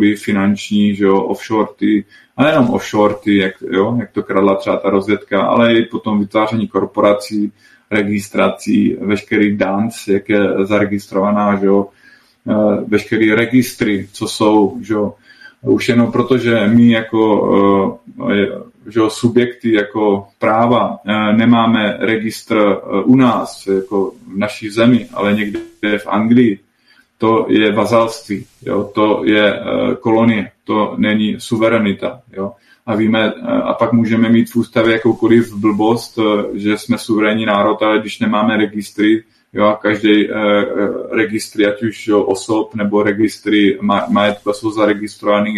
podvody finanční, že jo, offshorty, a nejenom offshorty, jak to kradla třeba ta rozvědka, ale i potom vytváření korporací, registrací, veškerý dance, jak je zaregistrovaná, že jo, veškerý registry, co jsou, že jo, už jenom proto, že my jako že subjekty jako práva nemáme registr u nás, jako v naší zemi, ale někde v Anglii, to je vazalství, jo? To je kolonie, to není suverenita. Jo? A víme, a pak můžeme mít v ústavě jakoukoliv blbost, že jsme suverénní národ, ale když nemáme registry, jo, a každý registry, ať už jo, osob nebo registry majetku jsou zaregistrovaný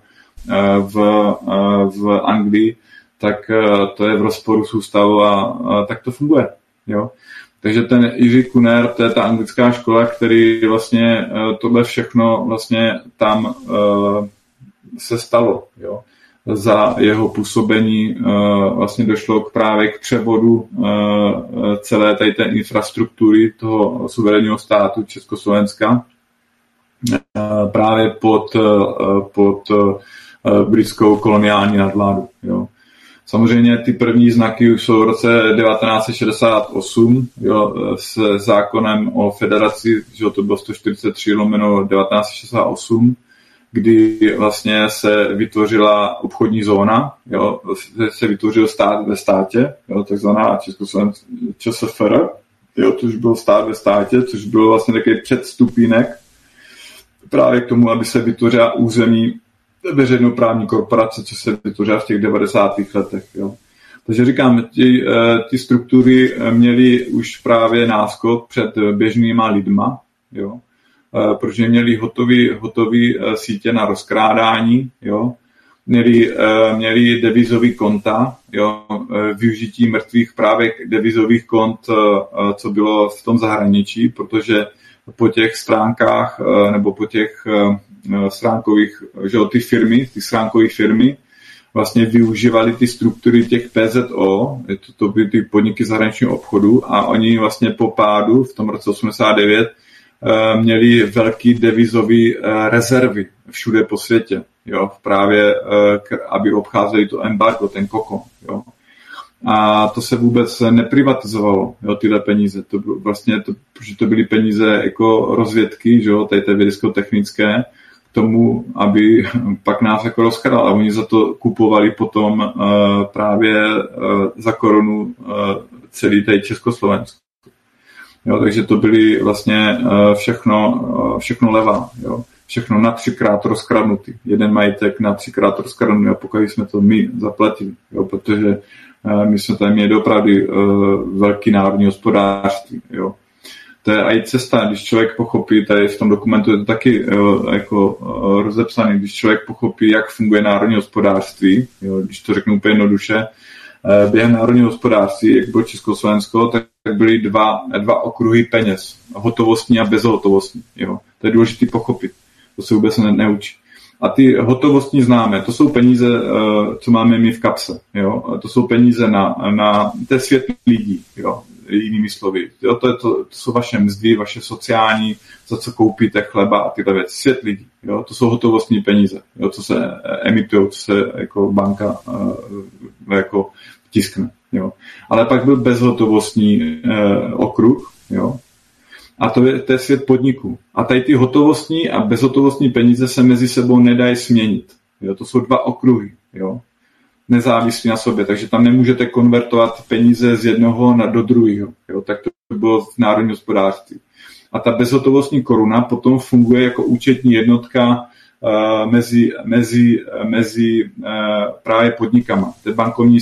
v Anglii, tak to je v rozporu s ústavou a tak to funguje. Jo. Takže ten Jiří Kuner, to je ta anglická škola, který vlastně tohle všechno vlastně tam se stalo. Jo. Za jeho působení vlastně došlo právě k převodu celé tady té infrastruktury toho suverénního státu Československa právě pod britskou koloniální nadvládu. Jo. Samozřejmě ty první znaky už jsou v roce 1968, jo, s zákonem o federaci, že to bylo 143/1968, kdy vlastně se vytvořila obchodní zóna, jo, se vytvořil stát ve státě, jo, takzvaná ČSFR, jo, což byl stát ve státě, což byl vlastně takový předstupínek právě k tomu, aby se vytvořila území veřejnoprávní korporace, co se vytvořila v těch 90. letech. Jo. Takže říkám, ty struktury měly už právě náskok před běžnýma lidma, jo, protože měli hotový sítě na rozkrádání, jo, měli devizový konta, jo, využití mrtvých právě devizových kont, co bylo v tom zahraničí, protože po těch stránkách nebo po těch stránkových, že ty stránkové firmy vlastně využívali ty struktury těch PZO, to byly ty podniky zahraničního obchodu a oni vlastně po pádu v tom roce 89 měli velký devizový rezervy všude po světě, jo, právě aby obcházeli to embargo, ten kokon, jo. A to se vůbec neprivatizovalo, jo, tyhle peníze. To vlastně protože to byly peníze jako rozvědky, že jo, tady té vědecko-technické, k tomu, aby pak nás jako rozkradal. A oni za to kupovali potom právě za korunu celý tady Československo. Jo, takže to byly vlastně všechno levá, jo. Všechno na 3krát rozkradnutý. Jeden majetek na 3krát rozkradnutý a pokud jsme to my zaplatili, jo, protože my jsme tady měli opravdu velký národní hospodářství. Jo. To je i cesta, když člověk pochopí, tady v tom dokumentu je to taky jako rozepsaný, když člověk pochopí, jak funguje národní hospodářství, jo, když to řeknu úplně jednoduše, během národního hospodářství, jak bylo Československo, tak byly dva okruhy peněz, hotovostní a bezhotovostní. Jo. To je důležité pochopit, to se vůbec neučí. A ty hotovostní známe, to jsou peníze, co máme my v kapse. Jo? To jsou peníze na svět lidí, jo? Jinými slovy. Jo? To jsou vaše mzdy, vaše sociální, za co koupíte chleba a tyhle věci. Svět lidí. Jo? To jsou hotovostní peníze, jo? Co se emitují, co se jako banka jako tiskne. Jo? Ale pak byl bezhotovostní okruh, jo? A to je svět podniků. A tady ty hotovostní a bezhotovostní peníze se mezi sebou nedají směnit. Jo? To jsou dva okruhy, jo? Nezávislí na sobě, takže tam nemůžete konvertovat peníze z jednoho do druhého. Jo? Tak to bylo v národním hospodářství. A ta bezhotovostní koruna potom funguje jako účetní jednotka mezi právě podnikama. To je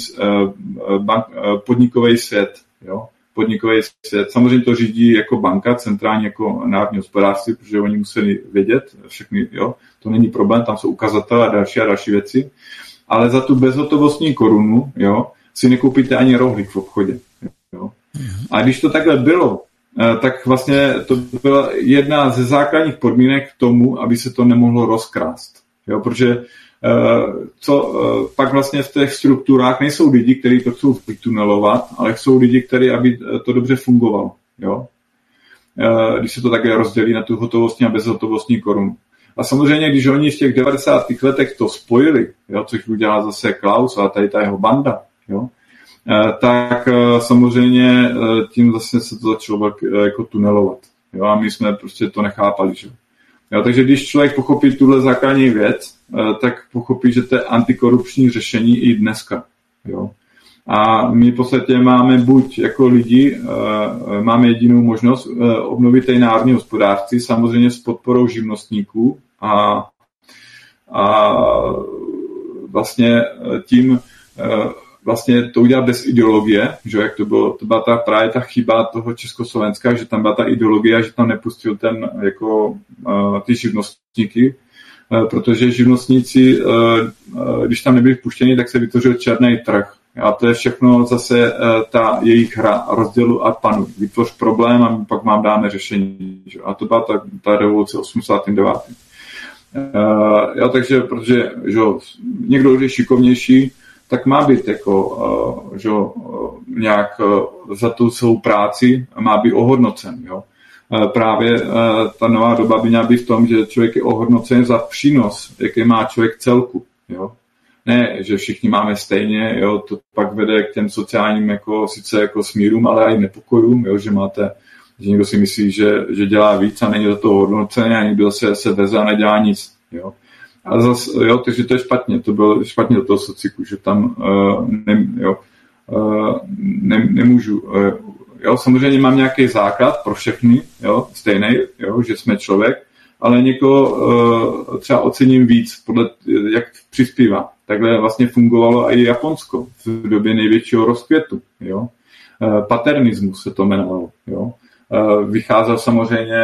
podnikový svět, jo? Podnikový svět. Samozřejmě to řídí jako banka, centrální jako národní hospodářství, protože oni museli vědět všechny, jo, to není problém, tam jsou ukazatele a další věci, ale za tu bezhotovostní korunu, jo, si nekoupíte ani rohlík v obchodě, jo. A když to takhle bylo, tak vlastně to byla jedna ze základních podmínek k tomu, aby se to nemohlo rozkrást, jo, protože pak vlastně v těch strukturách nejsou lidi, kteří to chcou vytunelovat, ale jsou lidi, kteří, aby to dobře fungovalo. Jo? Když se to také rozdělí na tu hotovostní a bezhotovostní korunu. A samozřejmě, když oni v těch 90. letech to spojili, jo, což udělal zase Klaus a tady ta jeho banda, jo, tak samozřejmě tím zase se to začalo jako tunelovat. Jo, a my jsme prostě to nechápali. Že? Jo, takže když člověk pochopí tuhle základní věc, tak pochopí, že to je antikorupční řešení i dneska. Jo. A my v podstatě máme buď jako lidi, máme jedinou možnost obnovit té národní hospodářství, samozřejmě s podporou živnostníků a vlastně tím vlastně to udělat bez ideologie, že jak to byla právě ta chyba toho Československa, že tam byla ta ideologie, že tam nepustil ty živnostníky, protože živnostníci, když tam nebyli vpuštěni, tak se vytvořil černý trh. A to je všechno zase ta jejich hra rozdělu a panu. Vytvoř problém a pak vám dáme řešení. Že? A to byla ta revoluce 89. Takže, protože že někdo, když je šikovnější, tak má být nějak za tu svou práci má být ohodnocen. Jo? Právě ta nová doba by měla být v tom, že člověk je ohodnocen za přínos, jaký má člověk celku. Jo? Ne, že všichni máme stejně, jo? To pak vede k těm sociálním sice smírům, ale i nepokojům, jo? Že někdo si myslí, že dělá víc a není za to hodnocený a někdo se veze a nedělá nic. Jo? A zase, jo, takže to je špatně, to bylo špatně do toho sociku, že tam nemůžu. Jo, samozřejmě mám nějaký základ pro všechny, jo, stejný, jo, že jsme člověk, ale někoho třeba ocením víc, podle jak přispívá. Takhle vlastně fungovalo i Japonsko v době největšího rozkvětu. Jo. Paternismus se to jmenovalo. Jo. Vycházel samozřejmě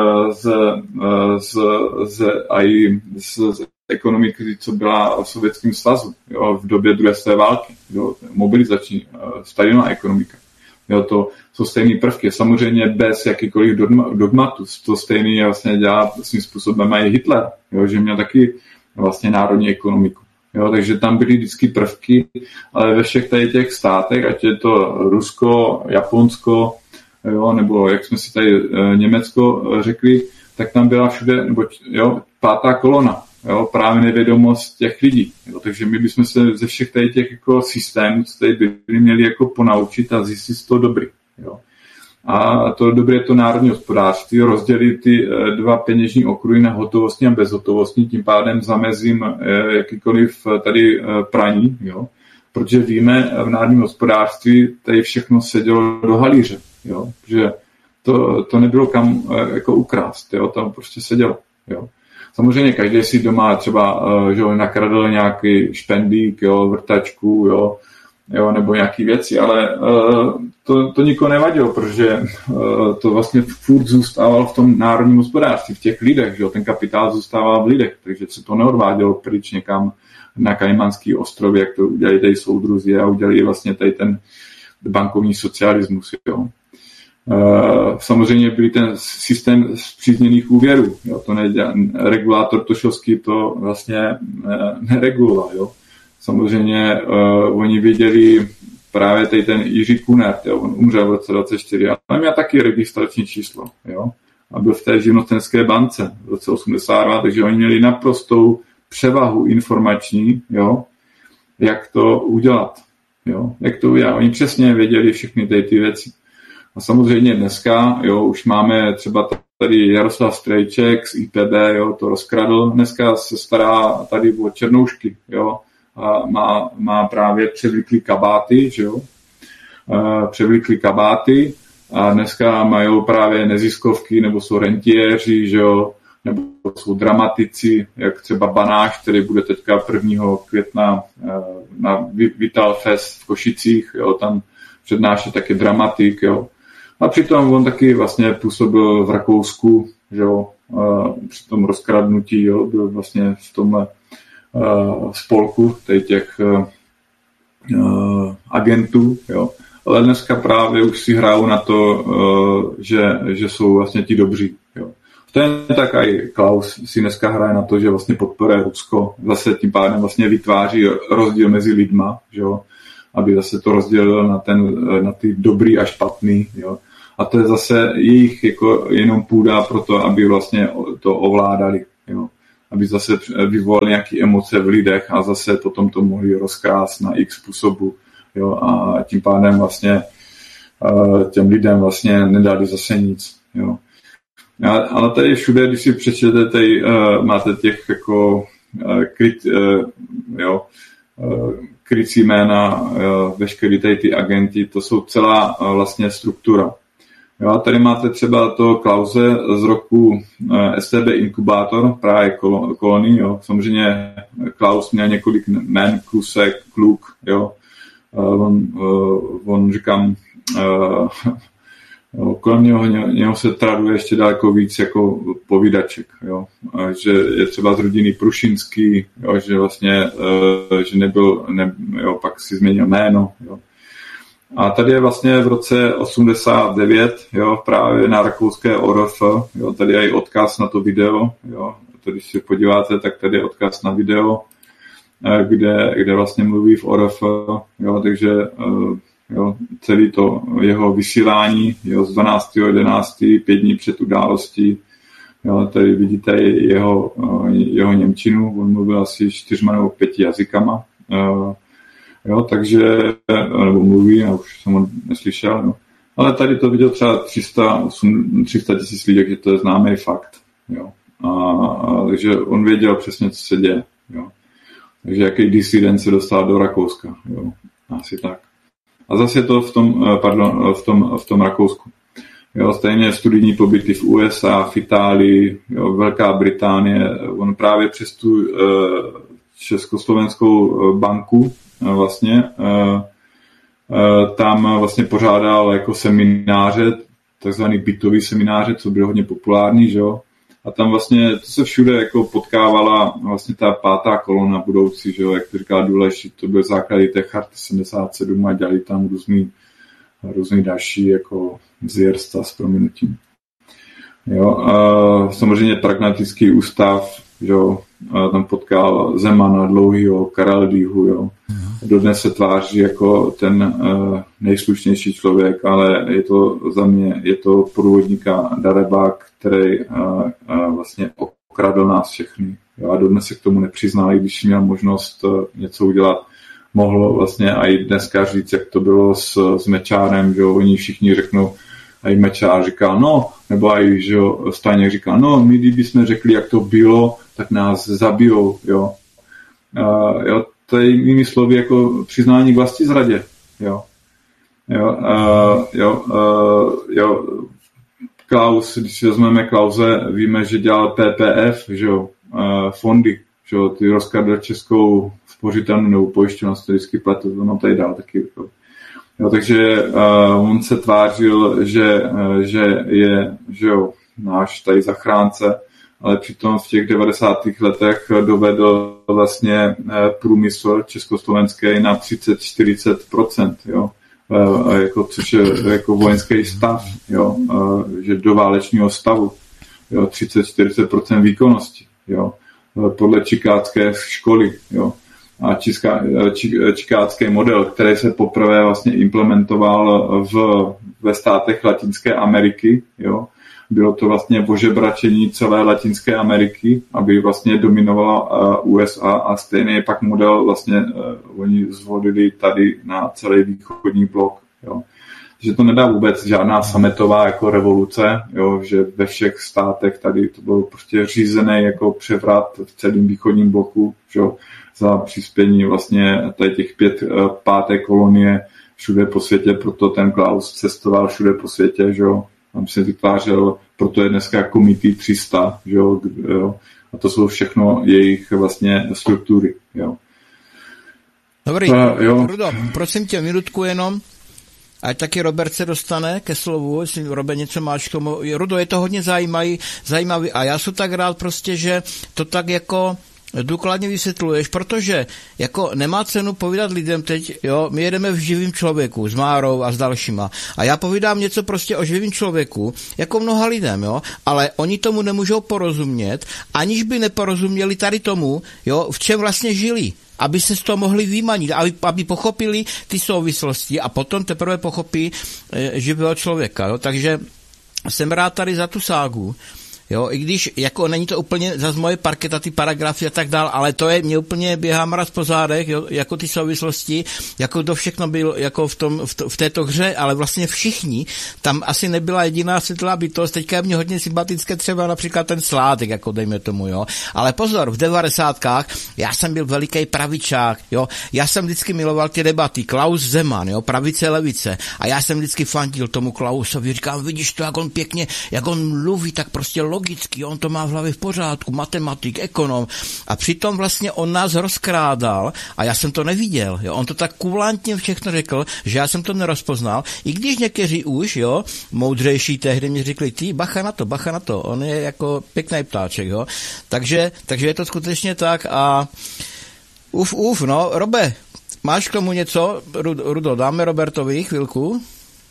z ekonomiky, co byla v Sovětském svazu, jo, v době druhé světové války, jo, mobilizační, Stalinová ekonomika. Jo, to jsou stejné prvky. Samozřejmě bez jakýkoliv dogmatu. To stejný vlastně dělá svým způsobem i Hitler, jo, že měl taky vlastně národní ekonomiku. Jo, takže tam byly vždycky prvky, ale ve všech tady těch státech, ať je to Rusko, Japonsko, jo, nebo jak jsme si tady Německo řekli, tak tam byla všude, nebo pátá kolona, jo, právě nevědomost těch lidí. Jo, takže my bychom se ze všech tady těch systémů, co tady byli, měli ponaučit a zjistit z toho dobrý. Jo. A to dobré je to národní hospodářství, rozdělit ty dva peněžní okruhy na hotovostní a bezhotovostní, tím pádem zamezím jakýkoliv tady praní, jo. Protože víme, v národním hospodářství tady všechno sedělo do halíře, jo, že to nebylo kam ukrást, jo, tam prostě sedělo, jo. Samozřejmě každý si doma třeba nakradl nějaký špendík, jo, vrtačku, jo, nebo nějaký věci, ale to nikoho nevadilo, protože to vlastně furt zůstávalo v tom národním hospodářství, v těch lidech, že jo, ten kapitál zůstával v lidech, takže se to neodvádělo pryč někam na Kajmanský ostrovy, jak to udělali tady soudruzi a udělali vlastně tady ten bankovní socialismus, jo. Samozřejmě byl ten systém zpřízněných úvěrů. Jo, to regulátor Tošovský to vlastně nereguloval. Jo. Samozřejmě oni viděli právě tady ten Jiří Kunert, jo, on umřel v roce 24, ale měl taky registrační číslo. Jo, a byl v té živnostenské bance v roce 82, takže oni měli naprostou převahu informační, jo, jak to udělat. Jo, jak to udělat. Oni přesně věděli všechny ty věci. A samozřejmě dneska, jo, už máme třeba tady Jaroslav Strejček z IPB, jo, to rozkradl. Dneska se stará tady o černoušky, jo, a má právě převlíklý kabáty, že jo, převlíklý kabáty a dneska mají právě neziskovky, nebo jsou rentiéři, že jo, nebo jsou dramatici, jak třeba Banáš, který bude teďka 1. května na Vital Fest v Košicích, jo, tam přednáší taky dramatik, jo. A přitom on taky vlastně působil v Rakousku, že jo, při tom rozkradnutí, jo, byl vlastně v tomhle spolku těch agentů, jo. Ale dneska právě už si hrajou na to, že jsou vlastně ti dobří, jo. To je tak i Klaus si dneska hraje na to, že vlastně podporuje Rusko, zase tím pádem vlastně vytváří rozdíl mezi lidma, že jo, aby zase to rozdělil na ty dobrý a špatný, jo. A to je zase jejich jenom půda pro to, aby vlastně to ovládali, jo. aby zase vyvolali nějaké emoce v lidech a zase potom to mohli rozkrást na x způsobu. Jo, a tím pádem vlastně těm lidem vlastně nedali zase nic. Jo. Ale tady všude, když si přečtete, tady máte těch jako krycí jména, veškerý tady ty agenti, to jsou celá vlastně struktura. Jo, a tady máte třeba to Klause z roku STB Inkubátor, právě kolonii, jo. Samozřejmě Klaus měl několik jmén, Klusek, Kluk, jo. On říkám, kolem něho se traduje ještě daleko víc jako povídaček, jo. Že je třeba z rodiny Prušinský, jo, že vlastně že nebyl, jo, pak si změnil jméno, jo. A tady je vlastně v roce 89, jo, právě na rakouské ORF, jo, tady je i odkaz na to video, jo, to když se podíváte, tak tady je odkaz na video, kde vlastně mluví v ORF, jo, takže jo, celý to jeho vysílání, jo, z 12.11., 5 dní před událostí, jo, tady vidíte jeho němčinu, on mluvil asi 4 nebo 5 jazykama, jo, takže, nebo mluví, já už jsem ho neslyšel, jo. Ale tady to viděl třeba 300 tisíc lidí, že to je známý fakt, jo. Takže on věděl přesně, co se děje, jo. Takže jaký disident se dostal do Rakouska, jo, asi tak. A zase je to v tom Rakousku. Jo, stejně studijní pobyty v USA, v Itálii, jo, Velká Británie, on právě přes tu Československou banku vlastně tam vlastně pořádal jako semináře, takzvaný bytový semináře, co bylo hodně populární, že jo. A tam vlastně to se všude jako potkávala vlastně ta 5. kolona budoucí, že jo, jak to říká Důležitý, to byl základy té charty 77 a dělali tam různý další jako zvěrstva s prominutím. Jo, a samozřejmě pragmatický ústav, že jo, tam potkal Zemana, Dlouhýho, Karaldýhu, jo. Dodnes se tváří jako ten nejslušnější člověk, ale je to za mě, je to průvodníka Darebák, který vlastně okradl nás všechny. Jo, a dodnes se k tomu nepřiznal, i když měl možnost něco udělat. Mohlo vlastně i dneska říct, jak to bylo s Mečárem, že jo, oni všichni řeknou, a i Mečár říkal, no, nebo i, že jo, Staněk říkal, no, my kdybychom řekli, jak to bylo, tak nás zabijou, jo. Jo, to je jinými slovy jako přiznání k vlastizradě, jo. Jo, Klaus, když si vezmeme Klause, víme, že dělal PPF, že jo, fondy, že jo, ty rozkradl Českou spořitelnu nebo pojišťovnu, to vždycky pletu, no tady dál taky, jo, takže on se tvářil, že je, že jo, náš tady zachránce, ale přitom v těch 90. letech dovedl vlastně průmysl československý na 30-40%, jo, jako, což je jako vojenský stav, jo, že do válečního stavu, jo, 30-40% výkonnosti, jo, podle chicagské školy, jo, a chicagský model, který se poprvé vlastně implementoval ve státech Latinské Ameriky, jo. Bylo to vlastně ožebračení celé Latinské Ameriky, aby vlastně dominovala USA a stejný je pak model vlastně oni zvolili tady na celý východní blok, jo. Že to nedá vůbec žádná sametová jako revoluce, jo, že ve všech státech tady to bylo prostě řízený jako převrat v celém východním bloku, jo, za přispění vlastně tady těch 5. kolonie všude po světě, proto ten Klaus cestoval všude po světě, že jo. Tam se vytvářel, proto je dneska Committee 300, že jo, a to jsou všechno jejich vlastně struktury, jo. Dobrý, Rudo, prosím tě, minutku jenom, ať taky Robert se dostane ke slovu, jestli Robert něco máš k tomu. Rudo, je to hodně zajímavý a já jsem tak rád prostě, že to tak jako důkladně vysvětluješ, protože jako nemá cenu povídat lidem teď, jo, my jedeme v živým člověku s Márou a s dalšíma a já povídám něco prostě o živým člověku, jako mnoha lidem, jo, ale oni tomu nemůžou porozumět, aniž by neporozuměli tady tomu, jo, v čem vlastně žili, aby se z toho mohli vymanit, aby pochopili ty souvislosti a potom teprve pochopí živého člověka, jo, takže jsem rád tady za tu ságu. Jo, i když jako není to úplně zas moje parketa, ty paragrafy a tak dál, ale to je, mě úplně běhá mraz po zádech, jo, jako ty souvislosti, jako to všechno bylo jako v této hře, ale vlastně všichni, tam asi nebyla jediná světlá bytost, teďka je mě hodně sympatické třeba například ten Sládek, jako dejme tomu, jo. Ale pozor, v 90kách já jsem byl veliký pravičák, jo. Já jsem vždycky miloval ty debaty, Klaus Zeman, jo, pravice, levice. A já jsem vždycky fandil tomu Klausovi, říkám, vidíš to, jak on pěkně, jak on mluví, tak prostě logicky, on to má v hlavě v pořádku, matematik, ekonom. A přitom vlastně on nás rozkrádal a já jsem to neviděl, jo. On to tak kulantně všechno řekl, že já jsem to nerozpoznal. I když někteří už, jo, moudřejší tehdy mi řekli, ty, bacha na to, on je jako pěkný ptáček, jo. Takže je to skutečně tak a no, Robe, máš k tomu něco? Rudo, dáme Robertovi chvilku?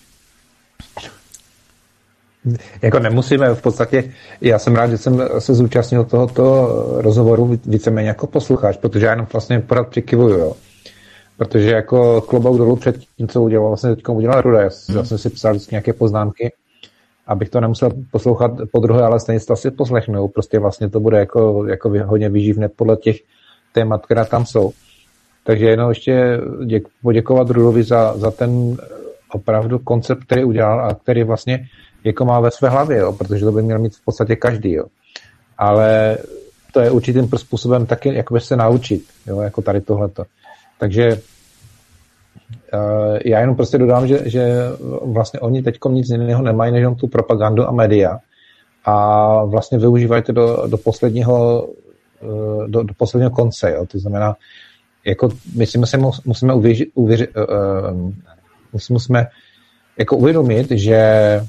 Jako nemusíme, v podstatě já jsem rád, že jsem se zúčastnil tohoto rozhovoru víceméně jako posluchač, protože já jenom vlastně pořád přikyvuju, jo. Protože jako klobouk dolů před tím, co udělal, vlastně teď udělal Ruda, já jsem si psal nějaké poznámky, abych to nemusel poslouchat podruhé, ale stejně to asi poslechnu, prostě vlastně to bude jako hodně výživné podle těch témat, která tam jsou. Takže jenom ještě poděkovat Rudovi za ten opravdu koncept, který udělal a který vlastně jako má ve své hlavě, jo, protože to by měl mít v podstatě každý, jo. Ale to je určitým způsobem taky jakoby se naučit, jo, jako tady tohleto. Takže já jenom prostě dodám, že vlastně oni teďko nic jiného nemají, než tu propagandu a média a vlastně využívají to do posledního konce, jo. To znamená, jako my si musíme uvědomit, že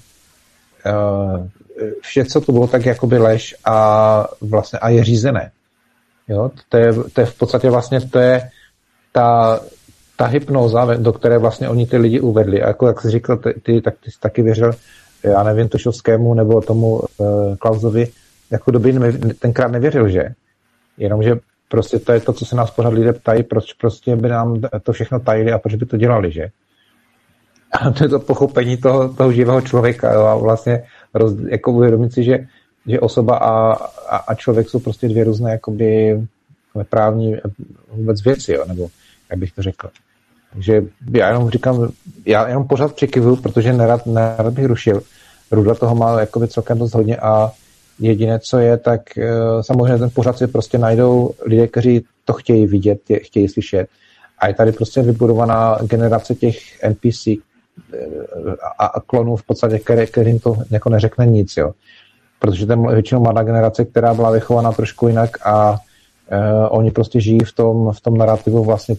vše, co to bylo, tak jakoby lež a vlastně a je řízené. Jo? To je v podstatě vlastně to je ta hypnóza, do které vlastně oni ty lidi uvedli. A jako jak jsi říkal, ty jsi taky věřil, já nevím, Tošovskému nebo tomu Klausovi, jako doby tenkrát nevěřil, že? Jenomže prostě to je to, co se nás pořád lidé ptají, proč prostě by nám to všechno tajili a proč by to dělali, že? A to je to pochopení toho živého člověka, jo? A vlastně jako uvědomit si, že osoba a člověk jsou prostě dvě různé jakoby právní vůbec věci, jo? Nebo jak bych to řekl. Takže já jenom říkám, já jenom pořád přikyvuju, protože nerad bych rušil. Ruda toho má jakoby celkem dost hodně a jediné, co je, tak samozřejmě ten pořád si prostě najdou lidé, kteří to chtějí vidět, chtějí slyšet. A je tady prostě vybudovaná generace těch NPC a klonů v podstatě, kterým to jako neřekne nic, jo. Protože to je většinou mladá generace, která byla vychovaná trošku jinak a oni prostě žijí v tom narrativu vlastně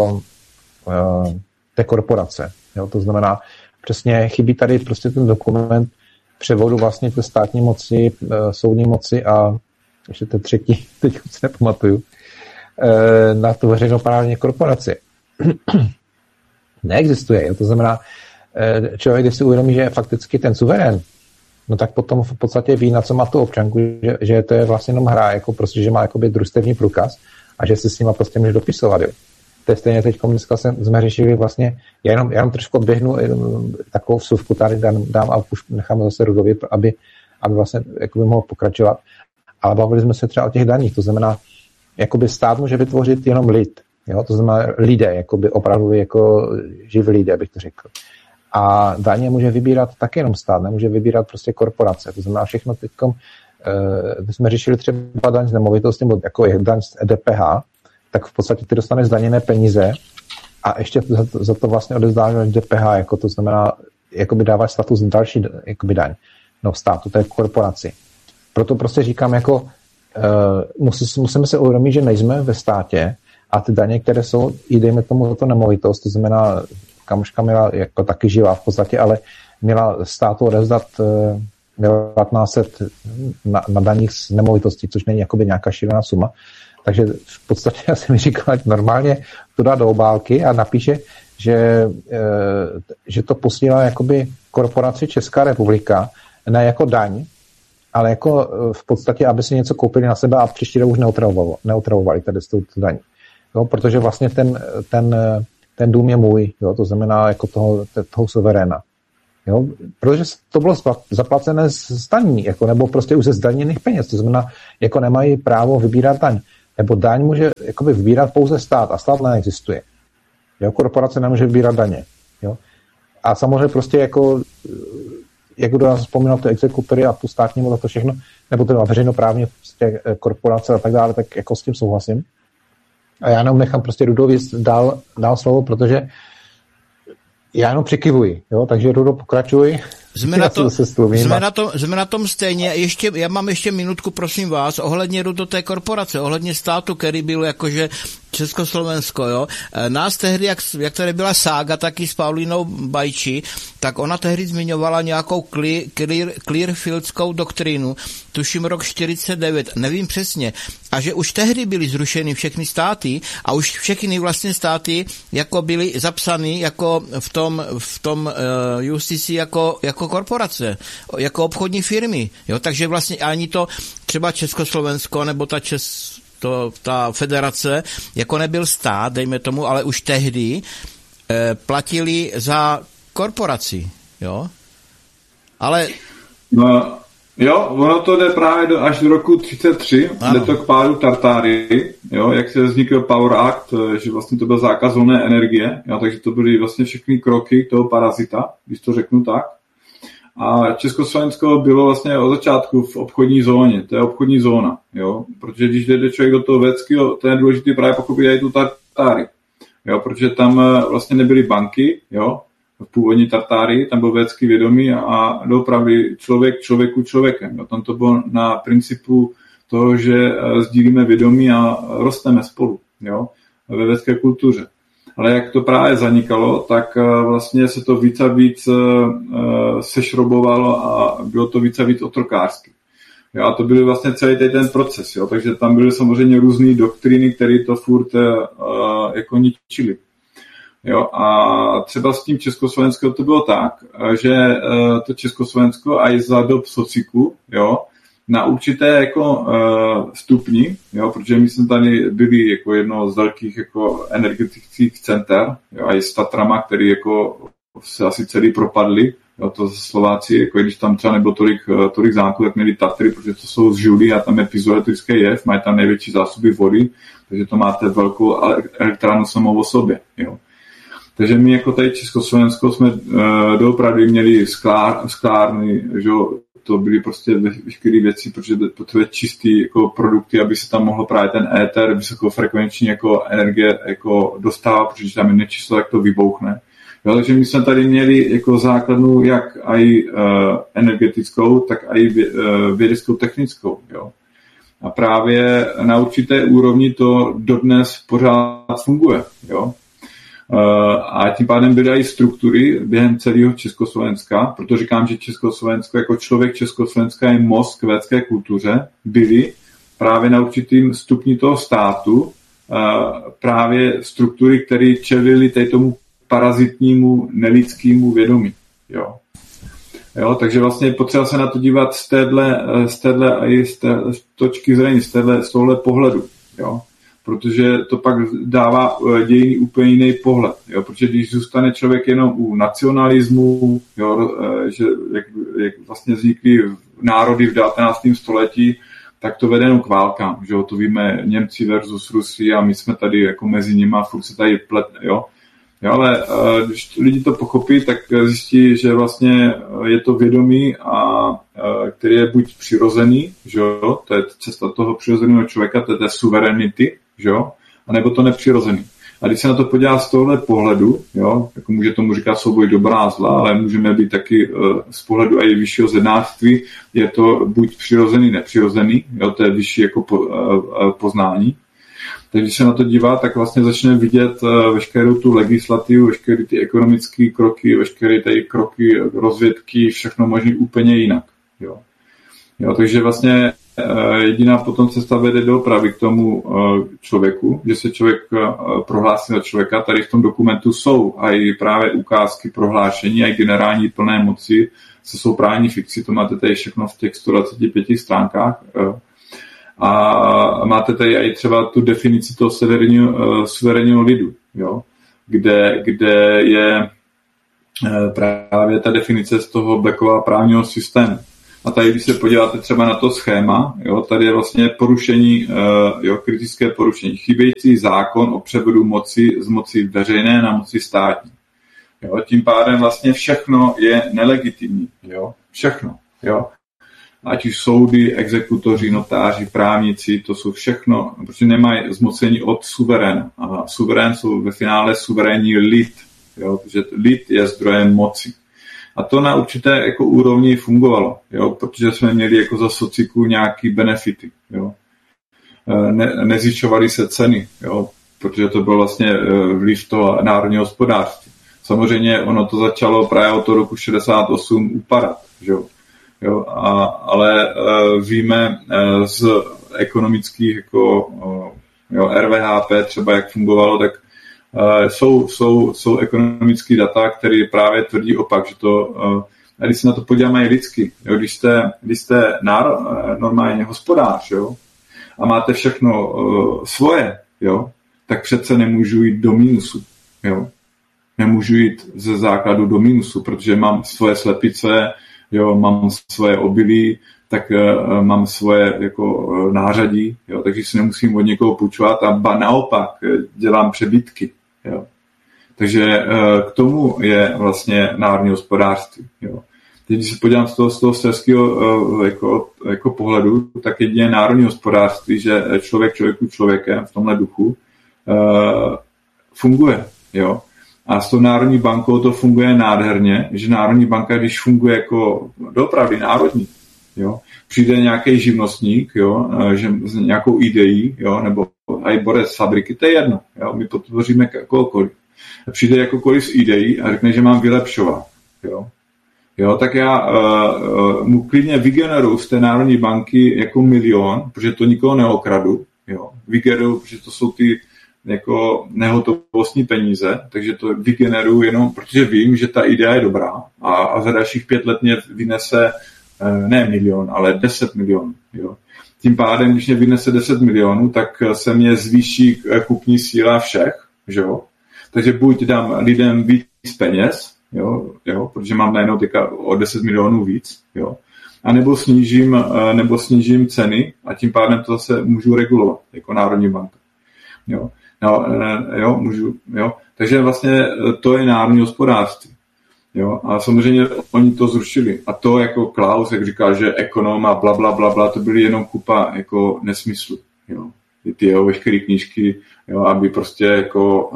té korporace. Jo. To znamená, přesně chybí tady prostě ten dokument převodu vlastně té státní moci, soudní moci a ještě ten třetí, teď se nepamatuju, na tu veřejnoprávní korporaci. Neexistuje. Jo? To znamená, člověk, když si uvědomí, že je fakticky ten suverén, no tak potom v podstatě ví, na co má tu občanku, že to je vlastně jenom hra, jako prostě, že má jakoby družstevní průkaz a že si s nima prostě může dopisovat. Jo? To je stejně teď dneska jsme řešili vlastně, já jenom trošku běhnu takovou vsuvku tady dám a už necháme zase Rudovi, aby vlastně jakoby mohl pokračovat. Ale bavili jsme se třeba o těch daních, to znamená, jakoby stát může vytvořit jenom lid, jo? To znamená lidé, jakoby opravdu jako živí lidé, bych to řekl. A daně může vybírat taky jenom stát, nemůže vybírat prostě korporace, to znamená všechno teďkom, my jsme řešili třeba daň z nemovitosti, jako je daň z DPH, tak v podstatě ty dostaneš zdaněné peníze a ještě za to vlastně odevzdáváš DPH, jako to znamená, jakoby dáváš status další jakoby daň. No státu, to je korporaci. Proto prostě říkám, jako musíme se uvědomit, že nejsme ve státě a ty daně, které jsou, i dejme tomu za to nemovitost, to znamená, kamoška měla jako taky živá v podstatě, ale měla státu odevzdat 1500 na daních z nemovitostí, což není jakoby nějaká šílená suma. Takže v podstatě já jsem mi říkal, ať normálně to dá do obálky a napíše, že to posílá jakoby korporaci Česká republika, ne jako daň, ale jako v podstatě, aby si něco koupili na sebe a příští rok už neotravovali tady s tou daní. Jo, protože vlastně ten dům je můj, jo, to znamená jako toho suveréna. Jo? Protože to bylo zaplacené z daní, jako, nebo prostě už ze zdaněných peněz, to znamená, jako nemají právo vybírat daň. Nebo daň může jakoby vybírat pouze stát a stát neexistuje. Jo? Korporace nemůže vybírat daně. Jo? A samozřejmě prostě jako jak kdo nás vzpomínal ty exekutory a tu státní moc a to všechno, nebo teda veřejnoprávně prostě korporace a tak dále, tak jako s tím souhlasím. A já jenom nechám prostě Rudovi dál slovo, protože já jenom přikyvuji, jo, takže Rudo, pokračuj. Jsme na tom stejně. Já mám ještě minutku, prosím vás, ohledně Rudo té korporace, ohledně státu, který byl jakože Československo, jo. Nás tehdy, jak tady byla sága taky s Paulínou Bajči, tak ona tehdy zmiňovala nějakou Clearfieldskou doktrínu, tuším rok 49, nevím přesně, a že už tehdy byly zrušeny všechny státy a už všechny vlastně státy jako byly zapsány jako v tom UCC jako korporace, jako obchodní firmy, jo, takže vlastně ani to třeba Československo nebo ta federace, jako nebyl stát, dejme tomu, ale už tehdy platili za korporaci, jo? Ale... No, jo, ono to jde právě až do roku 33, jde to k pádu Tartárii, jo, jak se vznikl Power Act, že vlastně to byl zákaz volné energie, jo, takže to byly vlastně všechny kroky toho parazita, když to řeknu tak. A Československo bylo vlastně od začátku v obchodní zóně, to je obchodní zóna, jo, protože když jde člověk do toho Véckého, to je důležité právě pochopit i tu Tartárii, jo, protože tam vlastně nebyly banky, jo, v původní Tartárii, tam byl vécký vědomí a doopravdy člověkem, jo, tam to bylo na principu toho, že sdílíme vědomí a rosteme spolu, jo, ve vécké kultuře. Ale jak to právě zanikalo, tak vlastně se to víc a víc sešrobovalo a bylo to víc a víc otrokářsky. Jo, a to byl vlastně celý ten proces, jo, takže tam byly samozřejmě různé doktríny, které to furt jako ničily. Jo, a třeba s tím Československou to bylo tak, že to Československo i za dob sociku, jo, na určité jako stupni, jo, protože my jsme tady byli jako jedno z velkých jako energetických center, jo, a i s Tatrama, který jako se asi celý propadli, jo, to Slováci, jako když tam třeba nebylo tolik zámků, tak měli Tatry, protože to jsou z žuly a tam je piezoelektrický jev, mají tam největší zásoby vody, takže to máte velkou elektrárnu samou o sobě, jo. Takže my jako tady Československo jsme doopravdy měli sklárny, že jo, to byly prostě veškeré věci, protože potřebuje čistý jako produkty, aby se tam mohlo právě ten éter, vysokofrekvenční jako energie jako dostávat, protože tam je nečisto, tak to vybouchne. Jo, takže my jsme tady měli jako základnu jak i energetickou, tak i vědeckou technickou. Jo. A právě na určité úrovni to dodnes pořád funguje. Jo. A tím pádem byly i struktury během celého Československa, proto říkám, že Československo jako člověk Československa je most k védské kultuře, byly právě na určitým stupni toho státu právě struktury, které čelily tomu parazitnímu, nelidskému vědomí. Jo, takže vlastně potřeba se na to dívat z téhle a i z točky zrení, z tohle pohledu. Jo. Protože to pak dává dějiny úplně jiný pohled. Jo? Protože když zůstane člověk jenom u nacionalismu, jo, že jak vlastně vznikly národy v 19. století, tak to vede jenom k válkám. Že jo? To víme Němci versus Rusi a my jsme tady jako mezi nimi a furt se tady pletne. Jo? Jo, ale když lidi to pochopí, tak zjistí, že vlastně je to vědomí, který je buď přirozený, že jo? To je cesta toho přirozeného člověka, to je té suverenity, že jo? A nebo to nepřirozený. A když se na to podívá z tohle pohledu, jo, jako může tomu říkat souboj dobrá a zla, ale můžeme být taky z pohledu i vyššího zednářství, je to buď přirozený, nepřirozený, jo, to je vyšší jako poznání. Takže když se na to dívá, tak vlastně začne vidět veškerou tu legislativu, veškeré ty ekonomické kroky, veškeré ty kroky rozvědky, všechno možný úplně jinak. Jo, takže vlastně jediná potom cesta vede doopravdy k tomu člověku, že se člověk prohlásí za člověka. Tady v tom dokumentu jsou i právě ukázky prohlášení, i generální plné moci se souprávní fikcí, to máte tady všechno v těch 125 stránkách. A máte tady i třeba tu definici toho suverénního lidu, jo? Kde je právě ta definice z toho Beckova právního systému. A tady, když se podíváte třeba na to schéma, jo, tady je vlastně porušení, kritické porušení. Chybějící zákon o převodu moci z moci veřejné na moci státní. Jo, tím pádem vlastně všechno je nelegitimní. Jo, všechno. Jo. Ať už soudy, exekutoři, notáři, právníci, to jsou všechno, protože nemají zmocnění od suveréna. A suverén jsou ve finále suverénní lid. Jo, protože lid je zdrojem moci. A to na určité jako úrovni fungovalo, jo, protože jsme měli jako za sociku nějaký benefity. Jo. Nezvyšovaly se ceny, jo, protože to byl vlastně vliv toho národního hospodářství. Samozřejmě ono to začalo právě od toho roku 68 upadat. Jo, ale víme z ekonomických jako, RVHP třeba jak fungovalo, tak jsou ekonomické data, které právě tvrdí opak, že to, když se na to podíváme i lidsky, jo, když jste normálně hospodář, jo, a máte všechno svoje, jo, tak přece nemůžu jít do minusu, jo. Nemůžu jít ze základu do minusu, protože mám svoje slepice, jo, mám svoje obilí, tak mám svoje jako nářadí, jo, takže si nemusím od někoho půjčovat a naopak dělám přebytky. Jo. Takže k tomu je vlastně národní hospodářství. Jo. Teď, když se podívám z toho selského jako pohledu, tak jedině národní hospodářství, že člověkem v tomhle duchu funguje. Jo. A s tou Národní bankou to funguje nádherně, že Národní banka, když funguje jako doopravdy národní, jo, přijde nějaký živnostník, jo, že s nějakou ideí, jo, nebo aj borec z fabriky, to je jedno, jo, my podpoříme kohokoliv. Přijde jakokoliv s ideí a řekne, že mám vylepšovat, jo. Jo, tak já mu klidně vygeneruju z té Národní banky jako 1 000 000, protože to nikoho neokradu, jo. Vygeneruju, protože to jsou ty jako nehotovostní peníze, takže to vygeneruju jenom, protože vím, že ta idea je dobrá a za dalších 5 let mě vynese ne 1 000 000, ale 10 milionů. Jo. Tím pádem, když mě vynese 10 milionů, tak se mě zvýší kupní síla všech, že jo? Takže buď dám lidem víc peněz, jo, protože mám najednou teďka o 10 milionů víc, jo, a nebo snížím ceny a tím pádem to zase můžu regulovat jako Národní banka. Jo. No, můžu, jo. Takže vlastně to je národní hospodářství. Jo. A samozřejmě oni to zrušili. A to jako Klaus, jak říkal, že ekonom a bla, to byly jenom kupa jako nesmyslu. Jo. Ty jeho veškeré knížky, jo, aby prostě jako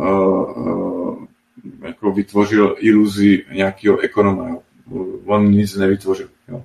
vytvořil iluzi nějakého ekonoma. Jo. On nic nevytvořil. Jo.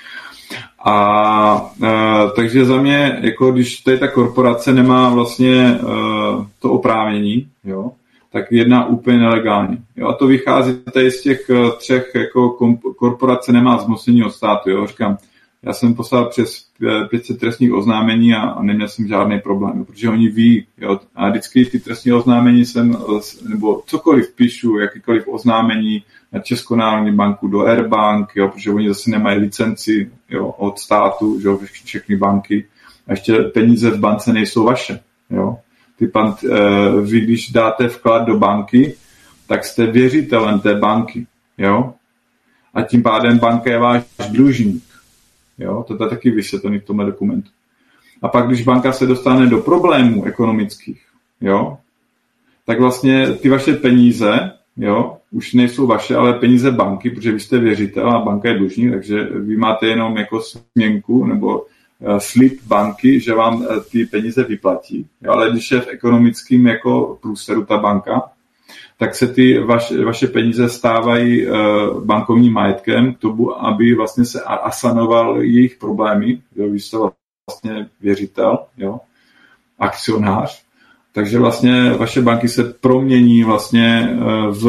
Takže za mě, jako když tady ta korporace nemá vlastně to oprávnění, jo, tak jedná úplně nelegálně. Jo, a to vychází tady z těch 3, jako korporace nemá zmocnění od státu. Jo. Říkám, já jsem poslal přes 500 trestních oznámení a neměl jsem žádný problém, protože oni ví, jo, a vždycky ty trestní oznámení nebo cokoliv píšu, jakýkoliv oznámení na Českou národní banku, do Airbank, jo, protože oni zase nemají licenci, jo, od státu, jo, všechny banky, a ještě peníze v bance nejsou vaše. Jo. Vy, když dáte vklad do banky, tak jste věřitelem té banky. Jo. A tím pádem banka je váš dlužník. Jo, to je taky vysvětlený v tomhle dokumentu. A pak, když banka se dostane do problémů ekonomických, jo, tak vlastně ty vaše peníze, jo, už nejsou vaše, ale peníze banky, protože vy jste věřitel a banka je dlužník, takže vy máte jenom jako směnku nebo slib banky, že vám ty peníze vyplatí. Jo, ale když je v ekonomickém jako průseru ta banka, tak se ty vaše peníze stávají bankovním majetkem k tomu, aby vlastně se asanoval jejich problémy. Jo, vy jste vlastně věřitel, jo, akcionář. Takže vlastně vaše banky se promění vlastně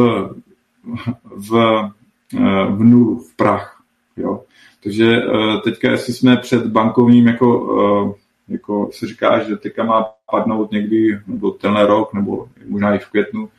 v nulu, v prach. Jo. Takže teďka, jestli jsme před bankovním, jako se říká, že teďka má padnout někdy, nebo tenhle rok, nebo možná i v květnu,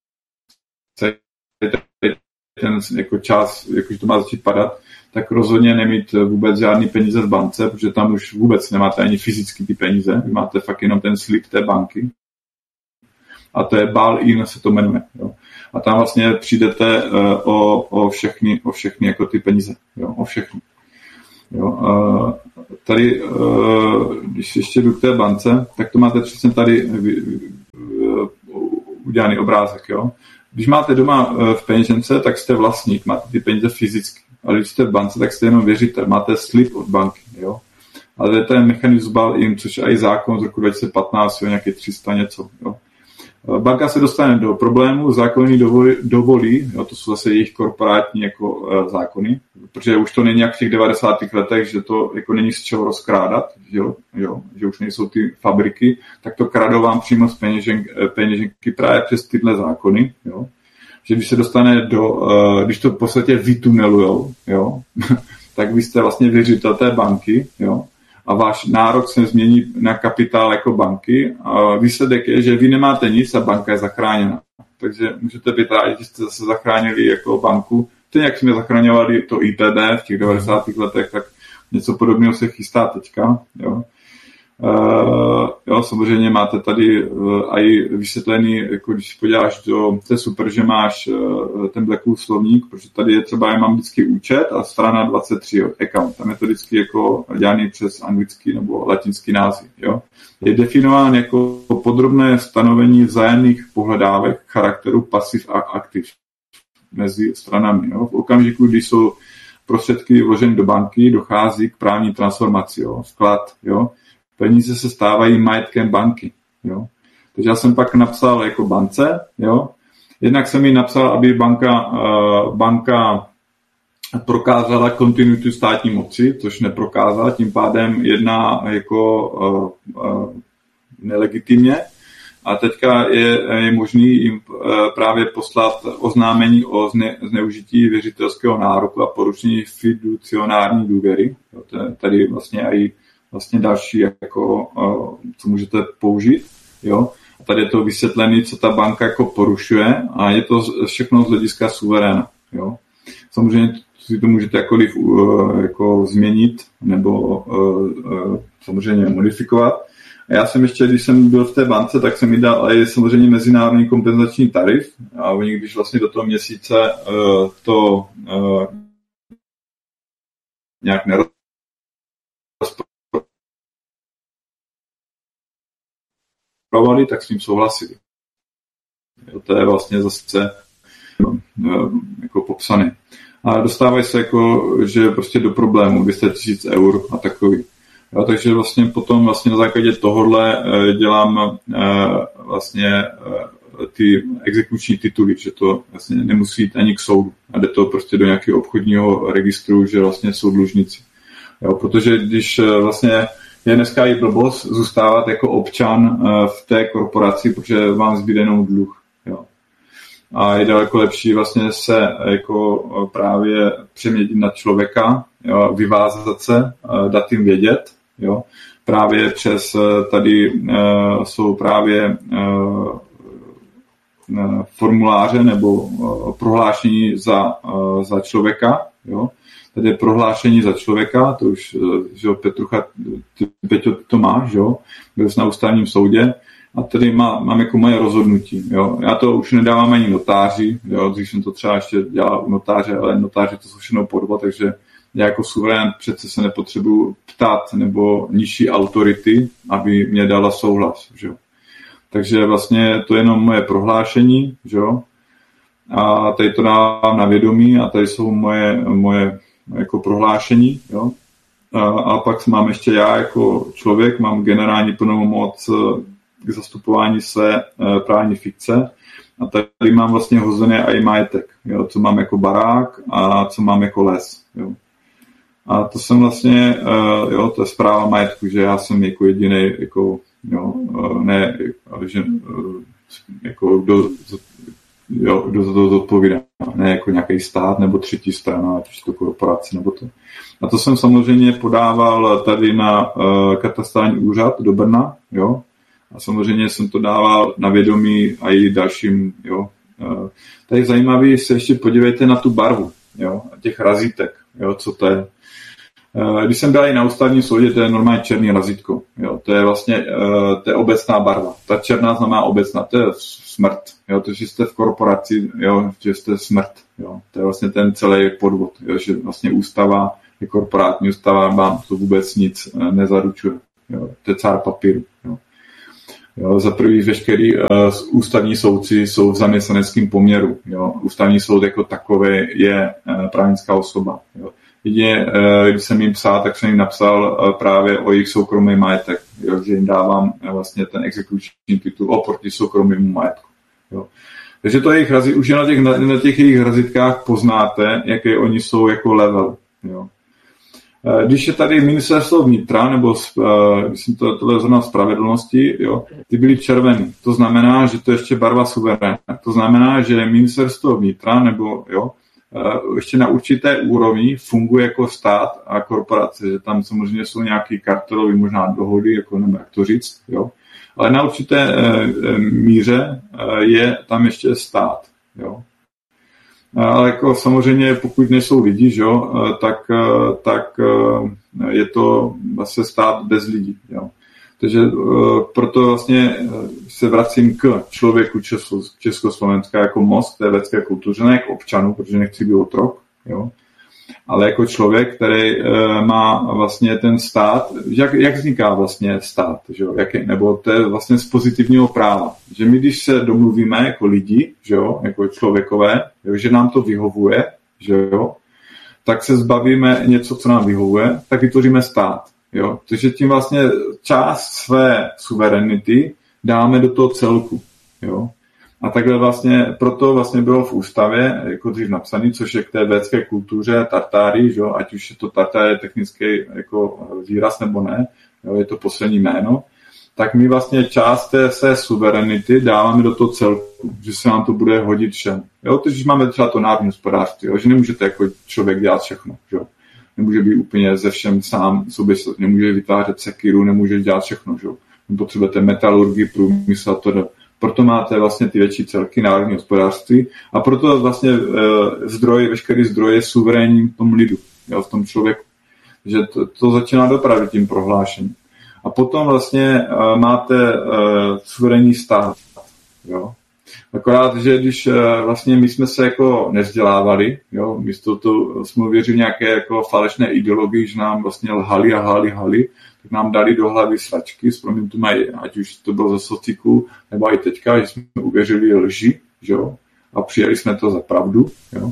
ten jako čas, jakože to má začít padat, tak rozhodně nemít vůbec žádný peníze v bance, protože tam už vůbec nemáte ani fyzicky ty peníze, vy máte fakt jenom ten slib té banky. A to je Buy-in, se to jmenuje. Jo. A tam vlastně přijdete o všechny jako ty peníze. Jo, o všechny. Jo, tady, když ještě jdu k té bance, tak to máte přesně tady udělaný obrázek. Jo. Když máte doma v peněžence, tak jste vlastník, máte ty peníze fyzicky. Ale když jste v bance, tak jste jenom věřitel, máte slib od banky. Jo. Ale to je mechanismus buy-in, což je i zákon z roku 2015, jo, nějaký 300 něco. Jo. Banka se dostane do problému, zákony dovolí, jo, to jsou zase jejich korporátní jako zákony, protože už to není jak v těch 90. letech, že to jako není z čeho rozkrádat, jo, že už nejsou ty fabriky, tak to kradou vám přímo z peněženky právě přes tyhle zákony, jo. Že když se dostane když to v podstatě vytunelujou, jo, tak vy jste vlastně věřitel té banky, jo, a váš nárok se změní na kapitál jako banky a výsledek je, že vy nemáte nic a banka je zachráněna. Takže můžete být rádi, že jste zase zachránili jako banku. Teď, jak jsme zachraňovali to IPB v těch 90. letech, tak něco podobného se chystá teďka. Jo. Samozřejmě máte tady i vysvětlený, jako když si podíváš to je super, že máš ten Blackwood slovník, protože tady je třeba, já mám vždycky účet a strana 23, account, tam je to vždycky jako dělaný přes anglický nebo latinský název. Jo. Je definován jako podrobné stanovení vzájemných pohledávek charakteru pasiv a aktiv mezi stranami. Jo. V okamžiku, když jsou prostředky vloženy do banky, dochází k právní transformaci, vklad, jo. Peníze se stávají majetkem banky. Jo. Takže já jsem pak napsal jako bance. Jo. Jednak jsem jí napsal, aby banka prokázala kontinuitu státní moci, což neprokázala, tím pádem jedná jako nelegitimně. A teďka je možný jim právě poslat oznámení o zneužití věřitelského nároku a porušení fiducionární důvěry. Jo. Tady vlastně i vlastně další, jako, co můžete použít. Jo? A tady je to vysvětlené, co ta banka jako porušuje a je to všechno z hlediska suveréna. Jo? Samozřejmě si to můžete jakkoliv jako změnit nebo samozřejmě modifikovat. A já jsem ještě, když jsem byl v té bance, tak jsem mi dal i samozřejmě mezinárodní kompenzační tarif a oni, když vlastně do toho měsíce to nějak tak s tím souhlasili. To je vlastně zase jako popsané. A dostávají se jako, že prostě do problému 200 000 eur a takový. Jo, takže vlastně potom vlastně na základě tohohle dělám vlastně ty exekuční tituly, že to vlastně nemusí jít ani k soudu. A jde to prostě do nějakého obchodního registru, že vlastně jsou dlužníci. Jo, protože když vlastně je dneska i blbost zůstávat jako občan v té korporaci, protože vám zbyde jenom dluh. Jo. A je daleko lepší vlastně se jako právě přeměnit na člověka, jo, vyvázat se, dát jim vědět. Jo. Právě přes tady jsou právě formuláře nebo prohlášení za člověka. Jo. Tady je prohlášení za člověka, to už, že Petrucha, Peťo, to máš, jo, byl jsi na ústavním soudě a tady mám jako moje rozhodnutí, jo. Já to už nedávám ani notáři, jo, když jsem to třeba ještě dělal u notáře, ale notáři to jsou všechno podvod, takže já jako suverén přece se nepotřebuji ptát nebo nižší autority, aby mě dala souhlas, jo. Takže vlastně to je jenom moje prohlášení, jo. A tady to dávám na vědomí a tady jsou moje jako prohlášení, jo. A pak mám ještě já jako člověk, mám generální plnou moc k zastupování své právní fikce a tady mám vlastně hozené i majetek, jo, co mám jako barák a co mám jako les, jo. A to jsem vlastně, jo, to je správa majetku, že já jsem jako jediný, jako, jo, ne, že jako kdo za to zodpovídá, ne jako nějaký stát nebo třetí strana, ať už to korporace nebo to. A to jsem samozřejmě podával tady na katastrální úřad do Brna, jo. A samozřejmě jsem to dával na vědomí a i dalším, jo. Tady zajímavý, se ještě podívejte na tu barvu, jo, těch razítek, jo, co to je. Když jsem byl i na ústavním soudě, to je normálně černý razítko. Jo? To je vlastně to je obecná barva. Ta černá znamená obecná, to je smrt. Jo? To, že jste v korporaci, jo? Že jste smrt. Jo? To je vlastně ten celý podvod. Jo? Že vlastně ústava, je korporátní ústava, vám to vůbec nic nezaručuje. Jo? To je cár papíru. Jo? Jo? Za prvý veškerý ústavní soudci jsou v zaměstnaneckém poměru. Jo? Ústavní soud jako takový je právnická osoba. Jo? Jedině, když jsem jim psal, tak jsem jim napsal právě o jejich soukromý majetek, jo, že jim dávám vlastně ten exekuční titul oproti soukromému majetku. Jo. Takže to jejich razit, už na těch jejich razitkách poznáte, jaké oni jsou jako level. Jo. Když je tady ministerstvo vnitra, nebo myslím tohle zrovna spravedlnosti, jo, ty byly červený. To znamená, že to je ještě barva suveréna. To znamená, že ministerstvo vnitra, nebo jo, ještě na určité úrovni funguje jako stát a korporace, že tam samozřejmě jsou nějaký kartelové možná dohody, jako nevím, jak to říct, jo. Ale na určité míře je tam ještě stát, jo. Ale jako samozřejmě, pokud nejsou lidi, že jo, tak je to vlastně stát bez lidí, jo. Takže proto vlastně se vracím k člověku Československa jako most té védské kultuře, ne jako občanu, protože nechci být otrok, jo? Ale jako člověk, který má vlastně ten stát, jak vzniká vlastně stát, že jo? Nebo to je vlastně z pozitivního práva. Že my, když se domluvíme jako lidi, že jo? Jako člověkové, jo? Že nám to vyhovuje, že jo? Tak se zbavíme něco, co nám vyhovuje, tak vytvoříme stát. Jo, takže tím vlastně část své suverenity dáme do toho celku. Jo. A takhle vlastně, proto vlastně bylo v ústavě, jako dřív napsaný, což je k té védské kultuře Tartári, jo, ať už je to Tartári technický jako výraz nebo ne, jo, je to poslední jméno, tak my vlastně část té své suverenity dáváme do toho celku, že se nám to bude hodit všem. Jo, takže máme třeba to národní hospodářství, jo, že nemůžete jako člověk dělat všechno. Jo. Nemůže být úplně ze všem sám sobě, nemůže vytvářet sekiru, nemůže dělat všechno, že? Potřebujete metalurgii, průmysl a to. Proto máte vlastně ty větší celky národní hospodářství a proto vlastně veškerý zdroj je suverénním v tom lidu, jo, v tom člověku. Že to začíná dopravit tím prohlášením. A potom vlastně máte suverénní stát, jo. Akorát, že když vlastně my jsme se jako nevzdělávali, jo, místo to jsme uvěřili nějaké jako falešné ideologii, že nám vlastně lhali, tak nám dali do hlavy sračky, ať už to bylo ze sociku, nebo i teďka, že jsme uvěřili lži, že jo, a přijali jsme to za pravdu, jo.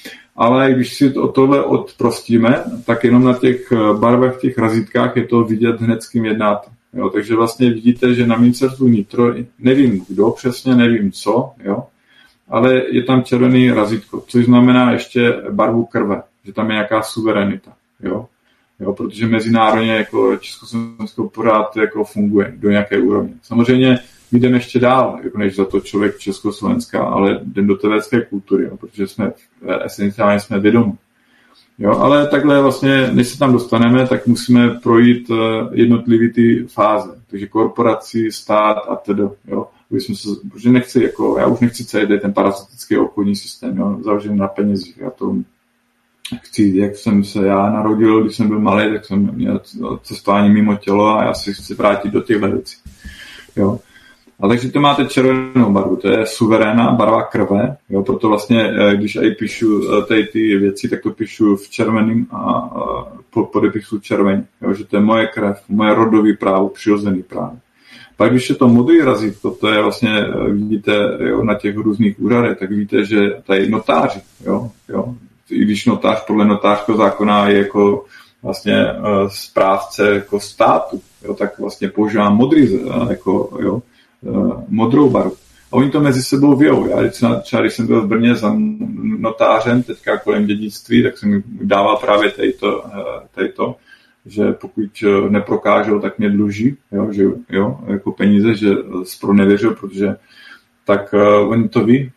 Ale když si tohle odprostíme, tak jenom na těch barvách, těch razítkách je to vidět hned s kým jednáte. Jo, takže vlastně vidíte, že na ministerstvu vnitro, nevím kdo přesně, nevím co, jo, ale je tam červený razítko, což znamená ještě barvu krve, že tam je nějaká suverenita, jo, protože mezinárodně jako Československo pořád jako funguje do nějaké úrovně. Samozřejmě my jdeme ještě dál, jako než za to člověk Československa, ale jdeme do té védské kultury, jo, protože jsme esenciálně jsme vědomí. Jo, ale takhle vlastně, než se tam dostaneme, tak musíme projít jednotlivý ty fáze. Takže korporaci, stát a tedy, jo. Protože nechci, jako, já už nechci celý ten parazitický obchodní systém, jo, založený na penězích. Já to chci, jak jsem se já narodil, když jsem byl malý, tak jsem měl cestování mimo tělo a já si chci vrátit do těchto věcí. Jo. A takže to máte červenou barvu, to je suverénná barva krve, jo, proto vlastně, když aj píšu ty věci, tak to píšu v červeným a podepisu červený, jo, že to je moje krev, moje rodový právo, přirozený právo. Pak když je to modrý razítko, to je vlastně, vidíte, jo, na těch různých úřadech, tak víte, že tady notáři, jo, i když notář podle notářského zákona je jako vlastně správce jako státu, jo, tak vlastně používám modrý, jako, jo, modrou barvu. A oni to mezi sebou vějou. Já když jsem byl v Brně za notářem, teďka kolem dědictví, tak jsem mi dával právě tejto, že pokud neprokážou, tak mě dluží, jo, že jo, jako peníze, že zpronevěřil, protože tak oni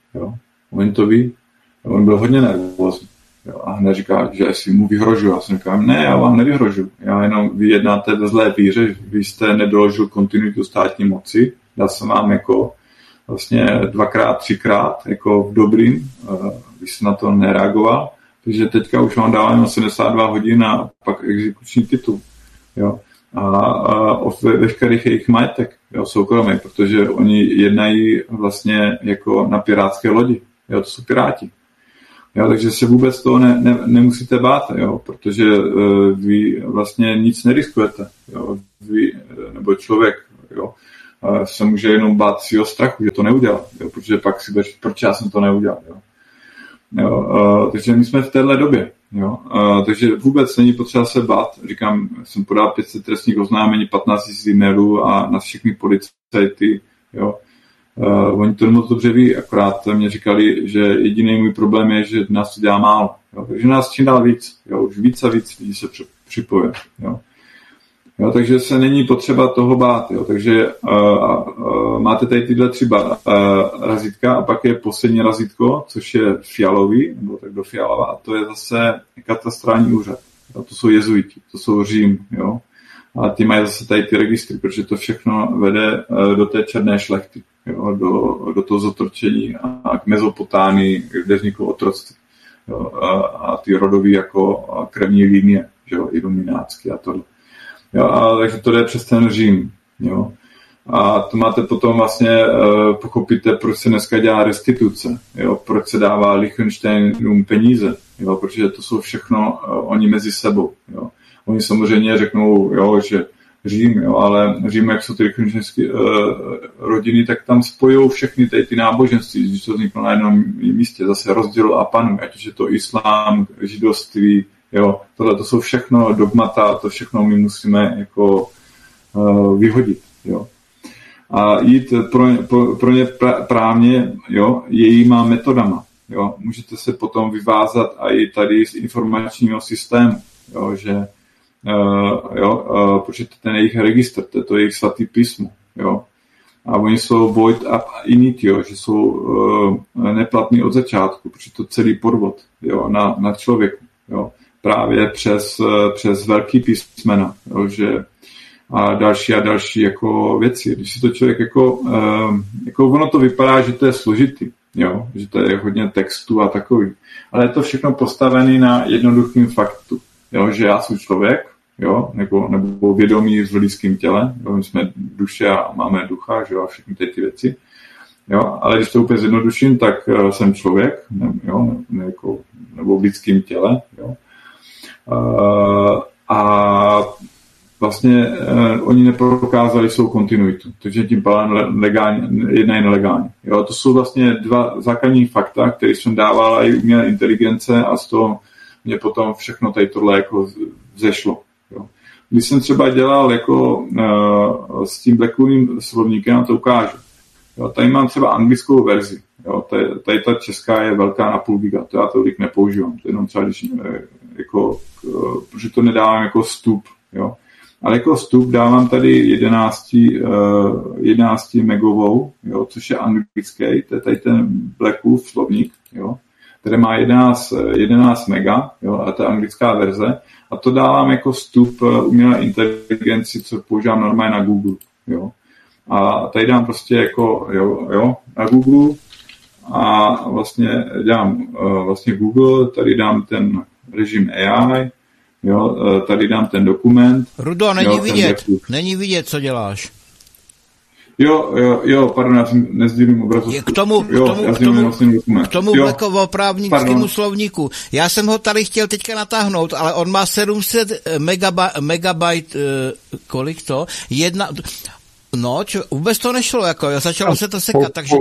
to ví, on byl hodně nervózní. Jo, a hned říká, že si mu vyhrožuju. Já jsem říkal, ne, já vám nevyhrožuju. Já jenom vy jednáte ve zlé víře, vy jste nedoložil kontinuitu státní moci, dal jsem vám jako vlastně 2x, 3x jako v dobrým, vy jste na to nereagoval Takže teďka už vám dáváme 72 hodin a pak exekuční titul. Jo. A veškerých jejich majetek, jo, soukromý, protože oni jednají vlastně jako na pirátské lodi. Jo, to jsou piráti. Jo, takže se vůbec toho nemusíte bát, jo, protože vy vlastně nic neriskujete. Jo, vy, nebo člověk, jo, se může jenom bát svého strachu, že to neudělá, jo, protože pak si budeš, proč já jsem to neudělal. Jo. Jo, takže my jsme v téhle době. Jo, takže vůbec není potřeba se bát. Říkám, jsem podal 500 trestních oznámení, 15 000 e-mailů a na všechny policajty. Jo. Oni to moc dobře ví, akorát mě říkali, že jediný můj problém je, že nás to dělá málo. Jo. Takže nás čím dál víc. Jo. Už víc a víc lidí se připojuje. Jo. Jo, takže se není potřeba toho bát. Jo. Takže máte tady tyhle 3 razítka a pak je poslední razítko, což je fialový, nebo tak do fialová, a to je zase katastrální úřad. Jo. To jsou jezuiti, to jsou Řím. Jo. A ty mají zase tady ty registry, protože to všechno vede do té černé šlechty, jo, do toho zotročení a k Mezopotánii, kde vzniklo otroctví. Jo, a ty rodový jako krevní linie, jo, iluminácky a tohle. Jo, takže to jde přes ten Řím. Jo. A to máte potom vlastně, pochopíte, proč se dneska dělá restituce, jo, proč se dává Liechtensteinům peníze, jo, protože to jsou všechno oni mezi sebou. Jo. Oni samozřejmě řeknou, jo, že Řím, jo, ale Řím, jak jsou ty liechtenštejnské rodiny, tak tam spojou všechny ty náboženství, když to vzniklo na jednom místě, zase rozděl a panuj, ať už je to islám, židovství, jo, tohle to jsou všechno dogmata, to všechno my musíme jako vyhodit, jo. A jít pro ně právně, jo, jejíma metodama, jo. Můžete se potom vyvázat a i tady z informačního systému, jo, že protože ten jejich registr, to je jejich svatý písmo, jo. A oni jsou void ab initio, že jsou neplatní od začátku, protože to celý podvod, jo, na člověku, jo. Právě přes velký písmena, jo, že a další jako věci. Když si to člověk jako ono to vypadá, že to je složitý, jo, že to je hodně textu a takový, ale je to všechno postavené na jednoduchým faktu, jo, že já jsem člověk, jo, nebo vědomí v lidském těle, jo, my jsme duše a máme ducha, že jo, a všechny ty věci, jo, ale když to úplně zjednoduším, tak jsem člověk, nebo v lidském těle, jo, a vlastně oni neprokázali svou kontinuitu, takže tím pádem jednají nelegálně. Jo, to jsou vlastně 2 základní fakta, které jsem dával i umělé inteligence a z toho mě potom všechno tady tohle jako vzešlo. Jo. Když jsem třeba dělal jako s tím Blackovým slovníkem, já to ukážu. Jo, tady mám třeba anglickou verzi. Jo, tady ta česká je velká na půl giga, to já tolik nepoužívám. To jenom třeba, když, protože to nedávám jako vstup. Jo. Ale jako vstup dávám tady 11 megovou, jo, což je anglický, to je tady ten Blackwood slovník, jo, který má 11 mega, jo, a to je anglická verze. A to dávám jako vstup umělé inteligenci, co používám normálně na Google, jo. A tady dám prostě jako, jo, na Google a vlastně dám vlastně Google, tady dám ten režim AI, jo, tady dám ten dokument. Rudo, není vidět, co děláš. Jo, pardon, já jsem nezdílím obrazovku. K tomu Blackovo-právnickému slovníku. Já jsem ho tady chtěl teďka natáhnout, ale on má 700 megabyte, kolik to? Vůbec to nešlo, jako začalo se to sekat, takže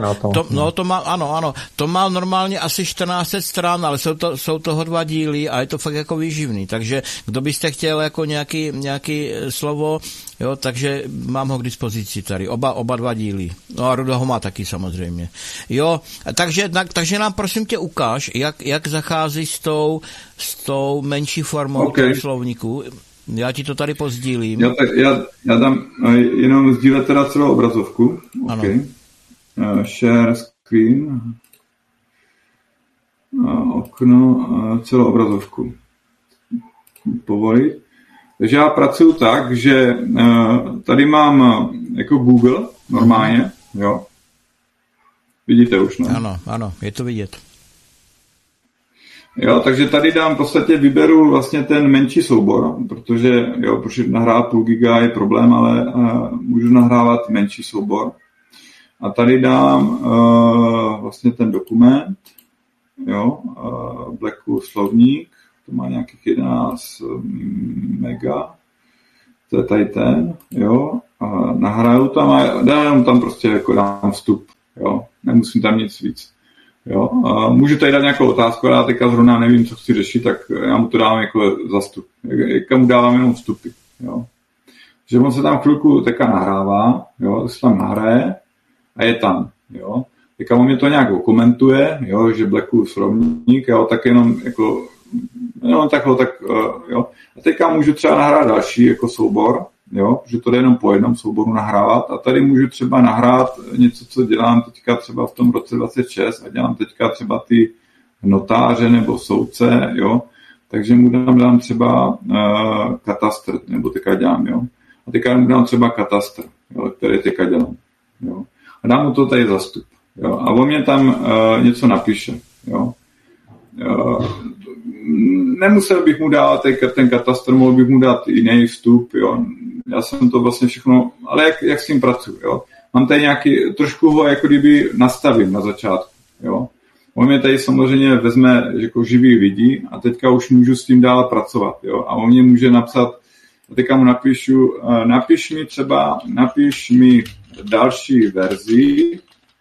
to má normálně asi 1400 stran, ale jsou toho 2 díly a je to fakt jako výživný, takže kdo byste chtěl jako nějaký slovo, jo, takže mám ho k dispozici tady, oba 2 díly. No a Rudo ho má taky samozřejmě. Jo, takže nám prosím tě ukáž, jak zachází s tou menší formou slovníku. Já ti to tady pozdílím. Já dám jenom sdílet teda celou obrazovku. Okay. Share screen. Okno, celou obrazovku. Povolit. Takže já pracuji tak, že tady mám jako Google normálně. Jo. Vidíte už, ne? Ano, je to vidět. Jo, takže tady dám v podstatě vyberu vlastně ten menší soubor, protože nahrát půl giga je problém, ale můžu nahrávat menší soubor. A tady dám vlastně ten dokument, Blacku slovník, to má nějakých 11 mega, to je tady ten, a nahraju tam a dám tam prostě jako dám vstup, nemusím tam nic víc. A můžu tady dát nějakou otázku, ale já teďka zrovna nevím, co chci řešit, tak já mu to dám jako za vstup. Jaká mu dávám jenom vstupy. Že on se tam chvilku teďka nahrává, to se tam nahraje a je tam. Teďka on mě to nějak komentuje, že Blacku slovník, tak jenom jako A teďka můžu třeba nahrát další jako soubor, že to jde jenom po jednom souboru nahrávat a tady můžu třeba nahrát něco, co dělám teďka třeba v tom roce 26 a dělám teďka třeba ty notáře nebo soudce, takže mu dám třeba katastr, nebo teďka dělám, a teďka mu dám třeba katastr, který teďka dělám, a dám mu to tady za vstup, a on mě tam něco napíše, nemusel bych mu dát ten katastr, mohl bych mu dát jiný vstup, já jsem to vlastně všechno, ale jak s tím pracuji, mám tady nějaký, trošku ho jako kdyby nastavím na začátku, on mě tady samozřejmě vezme jako živý lidi a teďka už můžu s tím dál pracovat, a on mě může napsat, a teďka mu napíšu, napiš mi další verzi,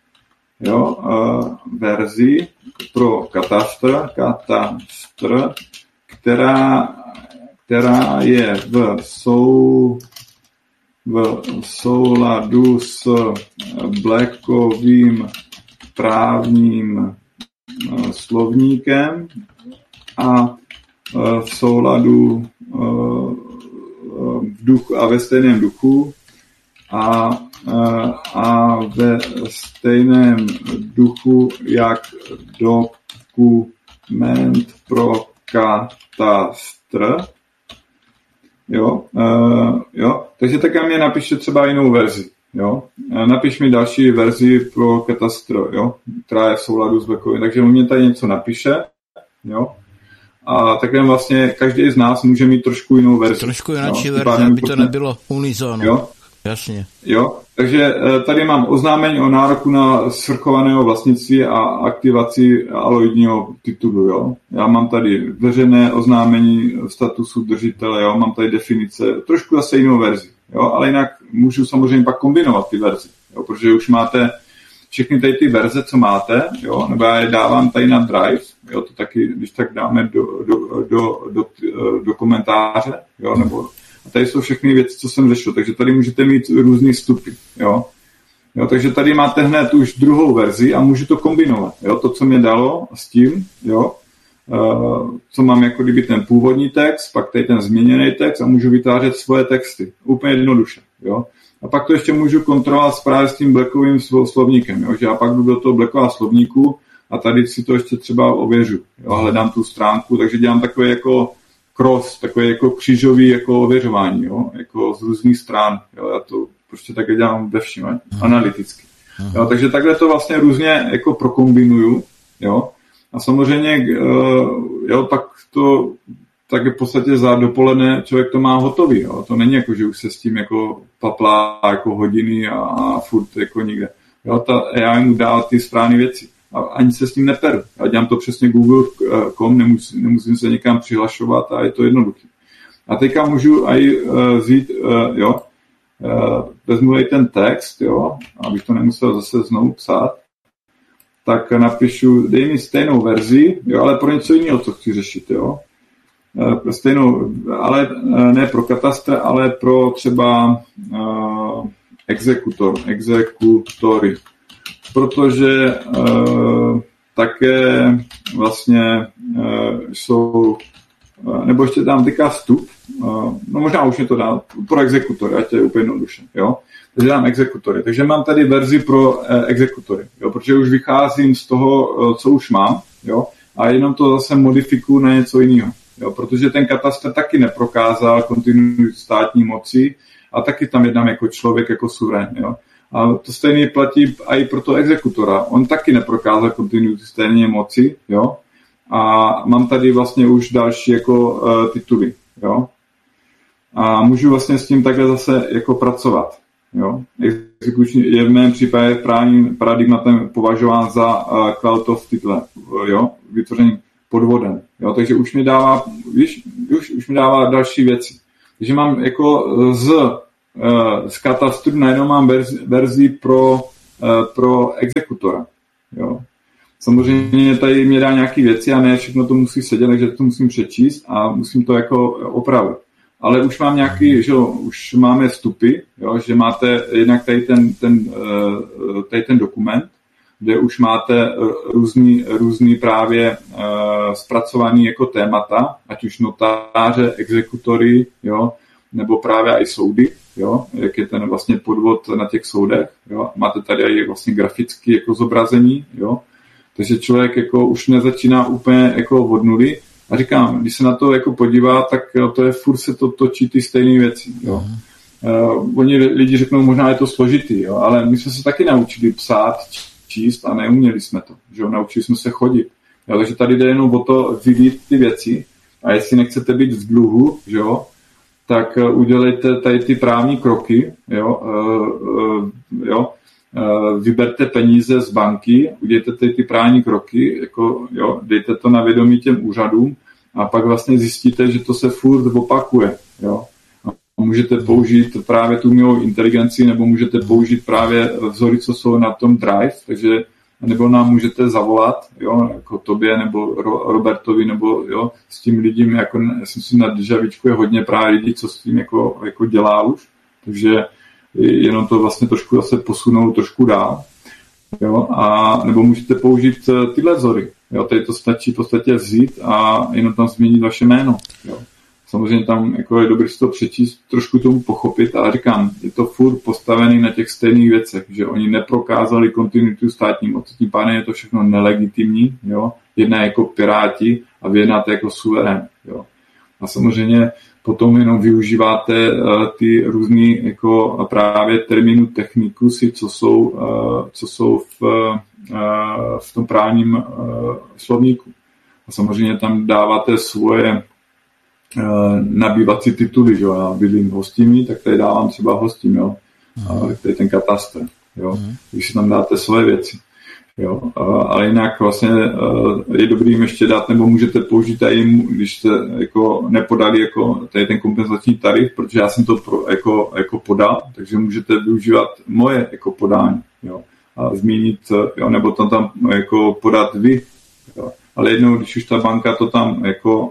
verzi pro katastr, která je v souladu s Blackovým právním slovníkem a v souladu v duchu a ve stejném duchu a ve stejném duchu jak dokument pro katastr. Takže taky mě napište třeba jinou verzi. Napiš mi další verzi pro katastr, která je v souladu s Blackovým. Takže on mě tady něco napíše, a takhle vlastně každý z nás může mít trošku jinou verzi. Trošku jináčí verzi, aby to nebylo unizono. Jasně. Takže tady mám oznámení o nároku na svrchovaného vlastnictví a aktivaci aloidního titulu. Já mám tady veřejné oznámení statusu držitele, mám tady definice, trošku zase jinou verzi. Ale jinak můžu samozřejmě pak kombinovat ty verzi, protože už máte všechny tady ty verze, co máte, nebo já je dávám tady na Drive, to taky, když tak dáme do komentáře, nebo a tady jsou všechny věci, co jsem řešil, takže tady můžete mít různý vstupy, takže tady máte hned už druhou verzi a můžu to kombinovat, to, co mě dalo s tím, co mám jako kdyby ten původní text, pak tady ten změněný text a můžu vytvářet svoje texty, úplně jednoduše, A pak to ještě můžu kontrolovat právě s tím Blackovým slovníkem, že já pak jdu do toho Blackova slovníku a tady si to ještě třeba ověřu, hledám tu stránku, takže dělám takové jako cross, takové jako křížový jako ověřování, jako z různých stran, já to prostě také dělám ve všem, analyticky. Takže takhle to vlastně různě jako prokombinuju, a samozřejmě, pak to tak v podstatě za dopoledne člověk to má hotový, to není jako, že už se s tím jako paplá jako hodiny a furt jako nikde, já mu dám ty správné věci. A ani se s tím neperu. Já dělám to přesně google.com, nemusím se někam přihlašovat a je to jednoduché. A teďka můžu i vzít, vezmu ten text, abych to nemusel zase znovu psát, tak napíšu, dej mi stejnou verzi, ale pro něco jiného, co chci řešit, stejnou, ale ne pro katastr, ale pro třeba exekutory. Protože také vlastně jsou, nebo ještě dám teďka vstup, no možná už mě to dá, pro exekutory, ať je úplně jednoduše, takže dám exekutory. Takže mám tady verzi pro exekutory, protože už vycházím z toho, co už mám, a jenom to zase modifikuju na něco jiného, protože ten katastr taky neprokázal kontinuitu státní moci a taky tam jednám jako člověk, jako suverén, A to stejně platí i pro toho exekutora. On taky neprokázal kontinuitu stejné moci, a mám tady vlastně už další jako tituly, jo. A můžu vlastně s tím takhle zase jako pracovat, jo. Exekuční je v mém případě právním paradigmatem považován za cloud of title, jo, vytvoření podvodem, jo, takže už mi dává, už mi dává další věci. Takže mám jako z katastru najednou mám verzi pro exekutora, jo. Samozřejmě tady mě dá nějaké věci a ne všechno to musí sedět, takže to musím přečíst a musím to jako opravit. Ale už mám nějaký, že jo, už máme vstupy, jo, že máte jednak tady ten dokument, kde už máte různý právě zpracovaný jako témata, ať už notáře, exekutory, jo, nebo právě i soudy, jo, jak je ten vlastně podvod na těch soudech, jo. Máte tady i vlastně grafické jako zobrazení, jo. Takže člověk jako už nezačíná úplně jako od nuly. A říkám, když se na to jako podívá, tak to je furt se to točí ty stejné věci. Jo. Oni lidi řeknou, možná je to složitý, jo, ale my jsme se taky naučili psát, číst a neuměli jsme to. Že jo, naučili jsme se chodit. Jo, takže tady jde jenom o to vylít ty věci a jestli nechcete být v dluhu, že jo, tak udělejte tady ty právní kroky, jo, vyberte peníze z banky, udělejte ty právní kroky, jako, jo, dejte to na vědomí těm úřadům a pak vlastně zjistíte, že to se furt opakuje. Jo. A můžete použít právě tu umělou inteligenci nebo můžete použít právě vzory, co jsou na tom Drive, takže nebo nám můžete zavolat, jo, jako tobě nebo Robertovi, nebo jo, s tím lidím, jako já si myslím, na Državičku je hodně právě lidí, co s tím jako dělá už, takže jenom to vlastně trošku zase posunou trošku dál. Jo? A nebo můžete použít tyhle vzory. Jo? Tady to stačí v podstatě vzít a jenom tam změnit vaše jméno. Jo? Samozřejmě tam jako je dobré si to přečíst, trošku tomu pochopit, ale říkám, je to furt postavený na těch stejných věcech, že oni neprokázali kontinuitu státní moci, tím pádem je to všechno nelegitimní, jo? Jedná jako piráti a vy jednáte jako suverén. Jo? A samozřejmě potom jenom využíváte ty různé jako právě termínu technikusy, co jsou v tom právním slovníku. A samozřejmě tam dáváte svoje nabývací tituly, že jo. Já bydlím hostinný, tak tady dávám třeba hostin, jo. A tady ten katastr, jo. Když si tam dáte svoje věci. Jo, ale jinak vlastně je dobrý jim ještě dát, nebo můžete použít i jim, když jste jako nepodali jako tady ten kompenzační tarif, protože já jsem to jako podal, takže můžete využívat moje jako podání, jo, a zmínit, jo, nebo to tam jako podat vy, jo. Ale jednou, když už ta banka to tam jako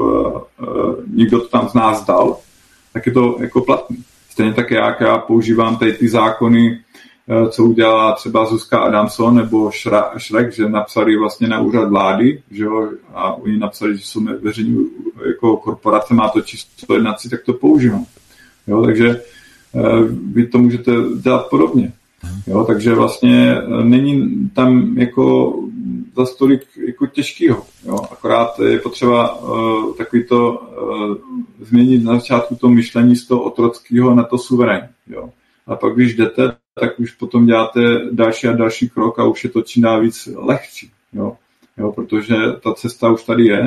někdo to tam z nás dal, tak je to jako platný. Stejně tak já používám tady ty zákony, co udělala třeba Zuzka Adamson nebo Šrek, že napsali vlastně na úřad vlády, že jo, a oni napsali, že jsou veřejní jako korporace, má to číslo jednací, tak to používám. Jo, takže vy to můžete dělat podobně. Jo, takže vlastně není tam jako za stolik jako těžkýho. Jo, akorát je potřeba takový to změnit na začátku to myšlení z toho otrockého na to suverén. Jo. A pak když jdete, tak už potom děláte další a další krok a už je to čím dál víc lehčí. Jo? Jo, protože ta cesta už tady je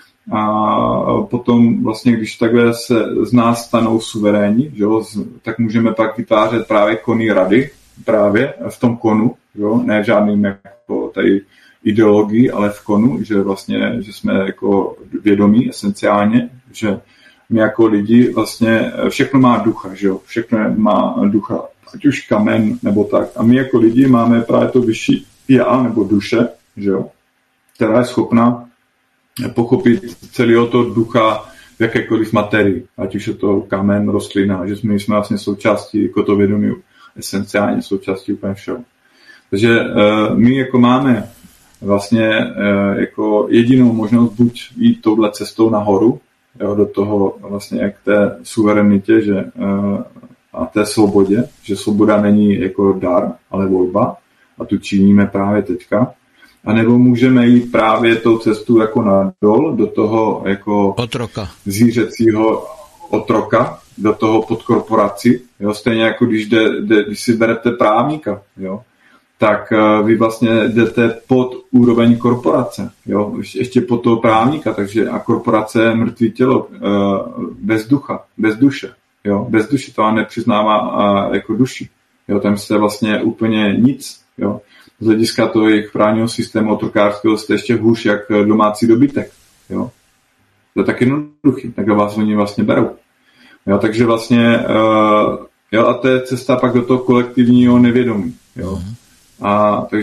a potom vlastně, když takhle se z nás stanou suverénní, jo, tak můžeme pak vytvářet právě konný rady, právě v tom konu, jo? Ne v žádným jako tady ideologii, ale v konu, že vlastně, že jsme jako vědomí esenciálně, že my jako lidi vlastně všechno má ducha, že jo? Všechno má ducha, ať už kamen nebo tak. A my jako lidi máme právě to vyšší já nebo duše, že jo? Která je schopna pochopit celého toho ducha v jakékoliv materii, ať už je to kamen, rostlina, že my jsme vlastně součástí jako to vědomí, esenciálně součástí úplně všeho. Takže my jako máme vlastně jako jedinou možnost buď jít touhle cestou nahoru, jo, do toho vlastně k té suverenitě, že a té svobodě, že svoboda není jako dar, ale volba a tu činíme právě teďka. A nebo můžeme jít právě tou cestu jako nadol, do toho jako otroka. Zvířecího otroka, do toho podkorporaci, jo, stejně jako když si berete právníka, jo, tak vy vlastně jdete pod úroveň korporace, jo, ještě pod toho právníka, takže a korporace je mrtvý tělo, bez ducha, bez duše, jo, bez duše, to nepřiznává jako duši, jo, tam se vlastně úplně nic, jo, z hlediska toho jejich právního systému otrokářského jste ještě hůř jak domácí dobytek, jo, to je tak jednoduchý, takhle vás oni vlastně berou, jo, takže vlastně, jo, a to je cesta pak do toho kolektivního nevědomí, jo. A takže